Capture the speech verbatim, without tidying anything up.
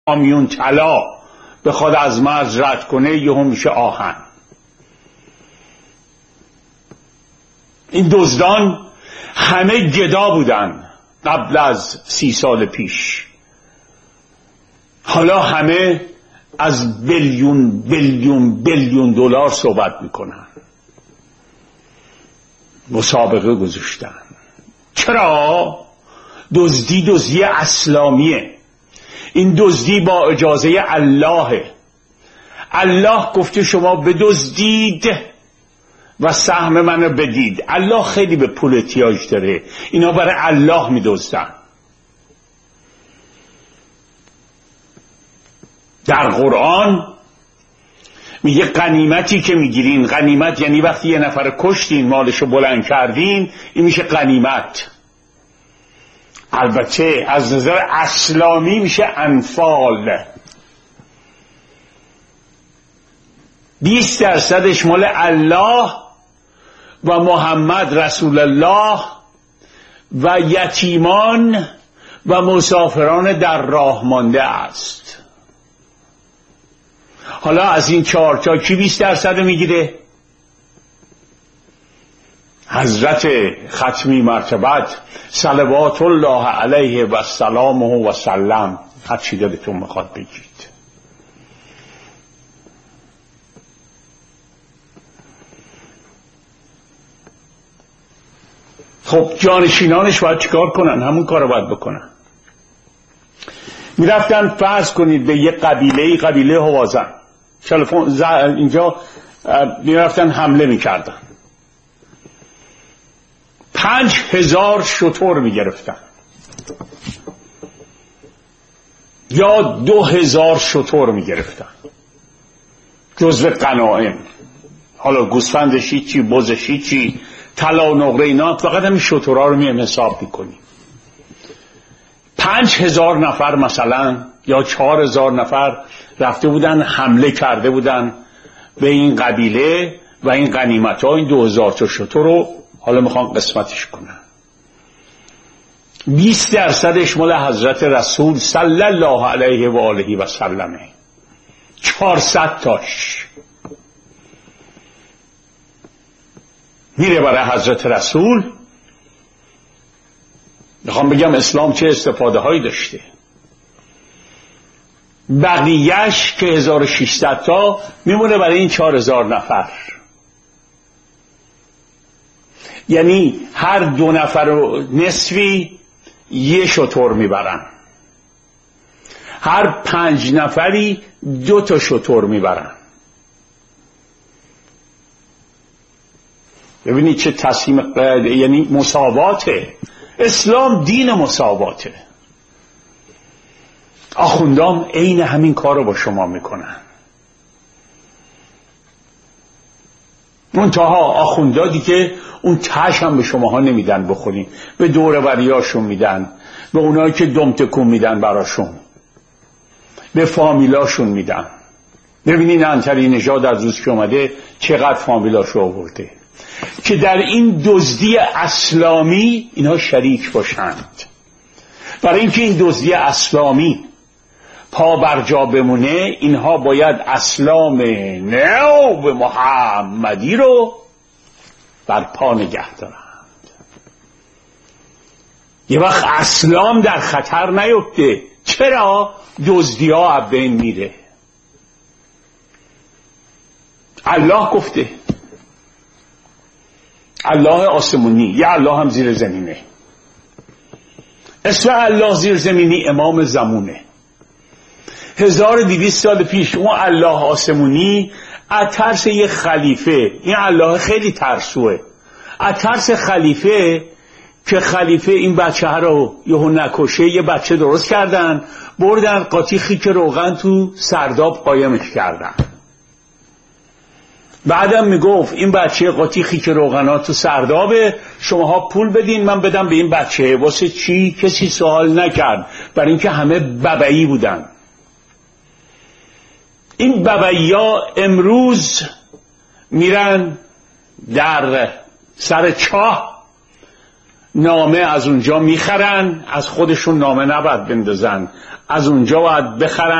کامیون طلا بخواد از مرز رد کنه یهو میشه آهن. این دزدان همه گدا بودن قبل از سی سال پیش، حالا همه از بیلیون بیلیون بیلیون دلار صحبت میکنن. مسابقه گذاشتن. چرا؟ دزدی دزدی اسلامیه. این دزدی با اجازه الله. الله گفته شما بدزدید و سهم منو بدید. الله خیلی به پول احتیاج داره، اینا برای الله میدزدن. در قرآن میگه غنیمتی که میگیرین، غنیمت یعنی وقتی یه نفر کشتین مالشو بلند کردین، این میشه غنیمت. البته از نظر اسلامی میشه انفال. بیست درصدش مال الله و محمد رسول الله و یتیمان و مسافران در راه مانده است. حالا از این چهار تا کی بیست درصد میگیره؟ حضرت ختمی مرتبت صلوات الله علیه و سلامه و سلم. هر چی دلتون میخواد بگید. خب جانشینانش باید چیکار کنن؟ همون کارو باید بکنن. میرفتن فرض کنید به یه قبیله قبیله هوازن، تلفن اینجا میرفتن حمله میکردن، پنج هزار شتر میگرفتن یا دو هزار شتر میگرفتن جزو غنایم. حالا گوسفندش چی، بزش چی، طلا و نقره اینا، فقط همین شترها رو میم حساب میکنیم. پنج هزار نفر مثلا یا چهار هزار نفر رفته بودن حمله کرده بودن به این قبیله و این غنیمت ها، این دو هزار تا شتر رو حالا میخوان قسمتش کنن. بیست درصدش مال حضرت رسول صلی الله علیه و آله و سلمه. چهارصد تاش میره برای حضرت رسول. میخوام بگم اسلام چه استفاده هایی داشته. بقیهش که هزار و ششصد تا میمونه برای این چهار هزار نفر. یعنی هر دو نفر و نصفی یه شتر میبرن، هر پنج نفری دو تا شتر میبرن. ببینید چه تصمیم، یعنی مساواته. اسلام دین مساواته. آخوندام عین همین کار رو با شما میکنن. منتها آخوندا دیگه اون تش هم به شماها نمیدن بخورین، به دور وریاشون میدن، به اونایی که دم تکون میدن براشون، به فامیلاشون میدن. ببینین عنتری نژاد از روز که اومده چقدر فامیلاشو آورده که در این دزدی اسلامی اینها شریک باشند. برای اینکه این دزدی اسلامی پا بر جا بمونه، اینها باید اسلام نو محمدی رو بر پا نگه دارند. یه وقت اسلام در خطر نیفته. چرا؟ دزدی ها از بین میره. الله گفته، الله آسمونی، یه الله هم زیر زمینه. اسم الله زیر زمینی امام زمونه. هزار و دویست سال پیش اون الله آسمونی از ترس یه خلیفه، این الله خیلی ترسوه، از ترس خلیفه که خلیفه این بچه ها رو یهو نکشه، یه بچه درست کردن، بردن قاطی خیک روغن تو سرداب قایمش کردن. بعدم میگفت این بچه قاطی خیک روغنا تو سردابه، شماها پول بدین من بدم به این بچه. واسه چی؟ کسی سوال نکرد، برای اینکه همه ببعی بودن. این ببعی‌ها امروز میرن در سر چاه نامه از اونجا میخرن، از خودشون نامه نباید بندازن، از اونجا باید بخرن